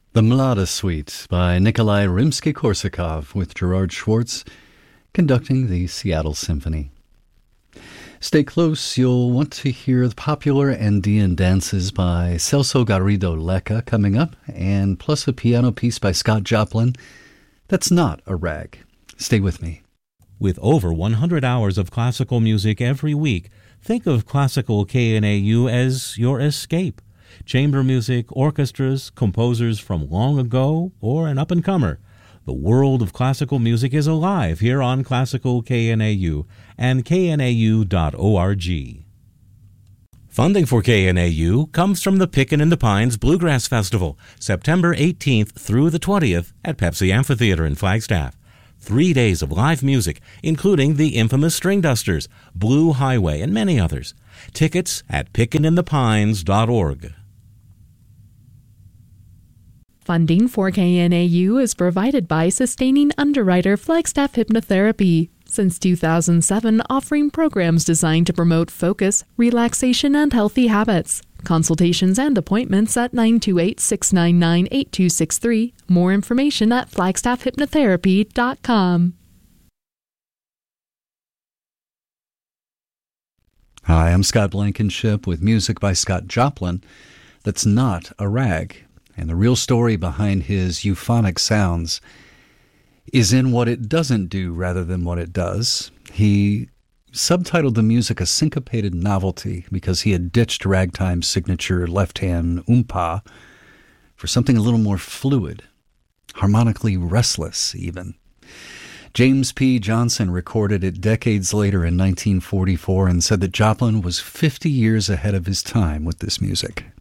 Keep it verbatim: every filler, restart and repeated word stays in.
The Mlada Suite by Nikolai Rimsky-Korsakov with Gerard Schwartz conducting the Seattle Symphony. Stay close, you'll want to hear the popular Andean dances by Celso Garrido Lecca coming up, and plus a piano piece by Scott Joplin that's not a rag. Stay with me. With over one hundred hours of classical music every week, think of Classical K N A U as your escape. Chamber music, orchestras, composers from long ago, or an up-and-comer. The world of classical music is alive here on Classical K N A U and K N A U dot org. Funding for K N A U comes from the Pickin' in the Pines Bluegrass Festival, September eighteenth through the twentieth at Pepsi Amphitheater in Flagstaff. Three days of live music, including the infamous String Dusters, Blue Highway, and many others. Tickets at pickin in the pines dot org. Funding for K N A U is provided by sustaining underwriter Flagstaff Hypnotherapy. Since two thousand seven, offering programs designed to promote focus, relaxation, and healthy habits. Consultations and appointments at nine two eight, six nine nine, eight two six three. More information at flagstaff hypnotherapy dot com. Hi, I'm Scott Blankenship with music by Scott Joplin that's not a rag. And the real story behind his euphonic sounds is in what it doesn't do rather than what it does. He subtitled the music a syncopated novelty because he had ditched ragtime's signature left-hand oompa for something a little more fluid, harmonically restless even. James P. Johnson recorded it decades later in nineteen forty-four and said that Joplin was fifty years ahead of his time with this music.